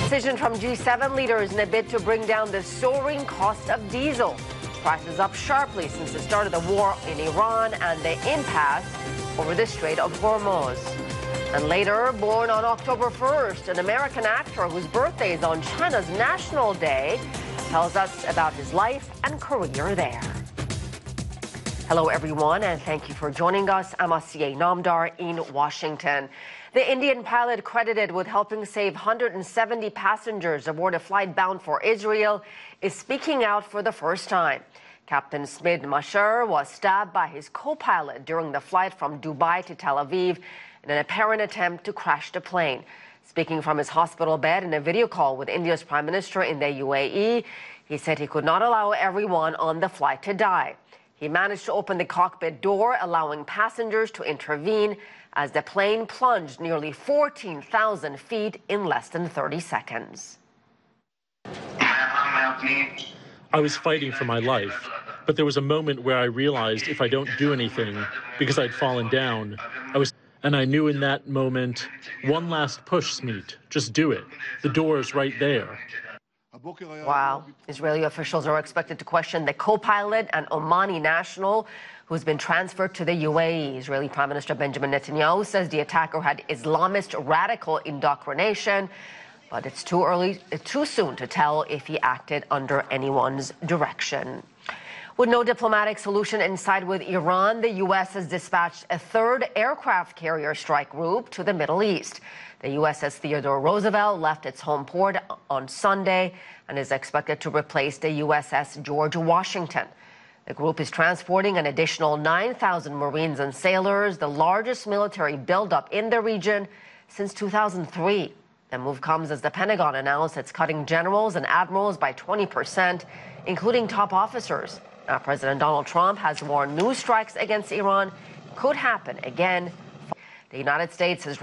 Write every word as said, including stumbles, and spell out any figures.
decision from G seven leaders in a bid to bring down the soaring cost of diesel. Prices up sharply since the start of the war in Iran and the impasse over the Strait of Hormuz. And later, born on October first, an American actor whose birthday is on China's National Day tells us about his life and career there. Hello, everyone, and thank you for joining us. I'm Asiye Namdar in Washington. The Indian pilot credited with helping save one hundred seventy passengers aboard a flight bound for Israel is speaking out for the first time. Captain Smid Mashar was stabbed by his co-pilot during the flight from Dubai to Tel Aviv in an apparent attempt to crash the plane. Speaking from his hospital bed in a video call with India's Prime Minister in the U A E, he said he could not allow everyone on the flight to die. He managed to open the cockpit door, allowing passengers to intervene as the plane plunged nearly fourteen thousand feet in less than thirty seconds. I was fighting for my life, but there was a moment where I realized if I don't do anything, because I'd fallen down, I was, and I knew in that moment, one last push, Smit, just do it. The door is right there. Wow. Israeli officials are expected to question the co-pilot, an Omani national who's been transferred to the U A E. Israeli Prime Minister Benjamin Netanyahu says the attacker had Islamist radical indoctrination, but it's too early, too soon to tell if he acted under anyone's direction. With no diplomatic solution in sight with Iran, the U S has dispatched a third aircraft carrier strike group to the Middle East. The U S S Theodore Roosevelt left its home port on Sunday and is expected to replace the U S S George Washington. The group is transporting an additional nine thousand Marines and sailors, the largest military buildup in the region since two thousand three. The move comes as the Pentagon announced it's cutting generals and admirals by twenty percent, including top officers. Now, President Donald Trump has warned new strikes against Iran could happen again. The United States has